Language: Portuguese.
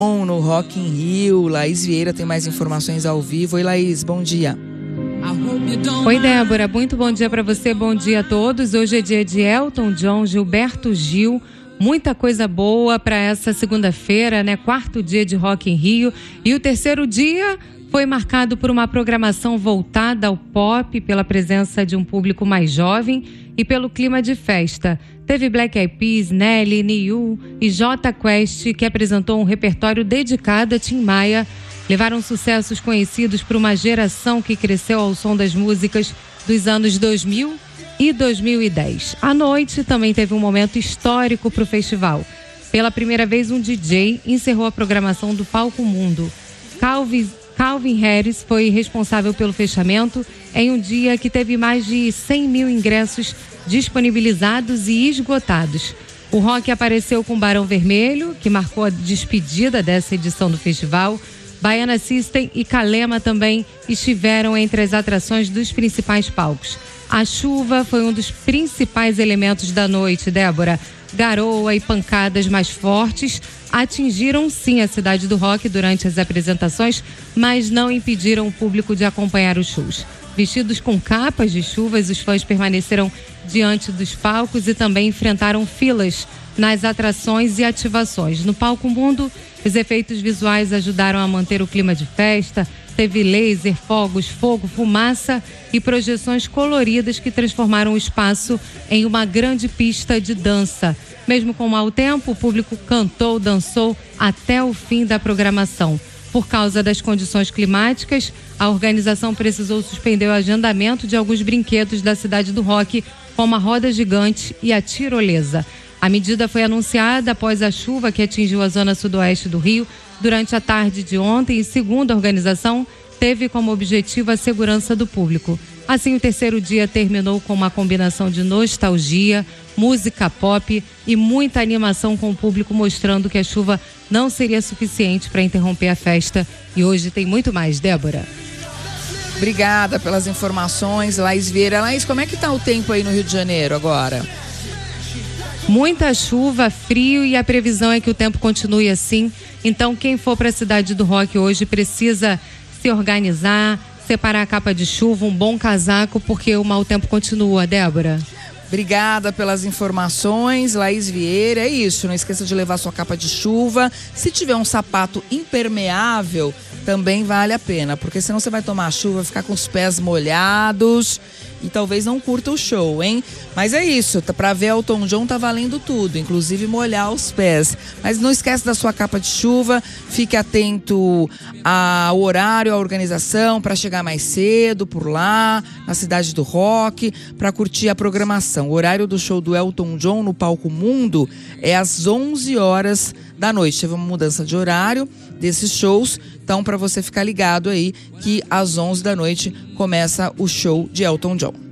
no Rock in Rio. Laís Vieira tem mais informações ao vivo. Oi, Laís, bom dia. Oi, Débora, muito bom dia para você, bom dia a todos. Hoje é dia de Elton John, Gilberto Gil, muita coisa boa para essa segunda-feira, né? Quarto dia de Rock in Rio, e o terceiro dia foi marcado por uma programação voltada ao pop, pela presença de um público mais jovem e pelo clima de festa. Teve Black Eyed Peas, Nelly, Niu e Jota Quest, que apresentou um repertório dedicado a Tim Maia. Levaram sucessos conhecidos por uma geração que cresceu ao som das músicas dos anos 2000 e 2010. À noite também teve um momento histórico para o festival. Pela primeira vez, um DJ encerrou a programação do Palco Mundo. Calvin Harris foi responsável pelo fechamento em um dia que teve mais de 100 mil ingressos disponibilizados e esgotados. O rock apareceu com Barão Vermelho, que marcou a despedida dessa edição do festival. Baiana System e Kalema também estiveram entre as atrações dos principais palcos. A chuva foi um dos principais elementos da noite, Débora. Garoa e pancadas mais fortes atingiram sim a cidade do rock durante as apresentações, mas não impediram o público de acompanhar os shows. Vestidos com capas de chuvas, os fãs permaneceram diante dos palcos e também enfrentaram filas nas atrações e ativações. No Palco Mundo, os efeitos visuais ajudaram a manter o clima de festa. Teve laser, fogos, fogo, fumaça e projeções coloridas que transformaram o espaço em uma grande pista de dança. Mesmo com mau tempo, o público cantou, dançou até o fim da programação. Por causa das condições climáticas, a organização precisou suspender o agendamento de alguns brinquedos da cidade do rock, como a roda gigante e a tirolesa. A medida foi anunciada após a chuva que atingiu a zona sudoeste do Rio durante a tarde de ontem e, segundo a organização, teve como objetivo a segurança do público. Assim, o terceiro dia terminou com uma combinação de nostalgia, música pop e muita animação com o público, mostrando que a chuva não seria suficiente para interromper a festa. E hoje tem muito mais, Débora. Obrigada pelas informações, Laís Vieira. Laís, como é que tá o tempo aí no Rio de Janeiro agora? Muita chuva, frio, e a previsão é que o tempo continue assim. Então, quem for para a cidade do rock hoje precisa se organizar, separar a capa de chuva, um bom casaco, porque o mau tempo continua, Débora. Obrigada pelas informações, Laís Vieira. É isso, não esqueça de levar sua capa de chuva. Se tiver um sapato impermeável, também vale a pena, porque senão você vai tomar chuva, ficar com os pés molhados e talvez não curta o show, hein? Mas é isso, pra ver Elton John tá valendo tudo, inclusive molhar os pés. Mas não esquece da sua capa de chuva, fique atento ao horário, à organização, para chegar mais cedo por lá, na Cidade do Rock, para curtir a programação. O horário do show do Elton John no Palco Mundo é às 11 horas da noite. Teve uma mudança de horário desses shows, então para você ficar ligado aí que às 11 da noite começa o show de Elton John.